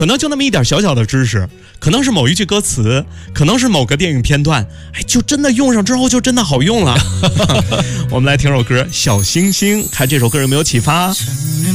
可能就那么一点小小的知识，可能是某一句歌词，可能是某个电影片段，哎，就真的用上之后就真的好用了。我们来听首歌《小星星》，看这首歌有没有启发。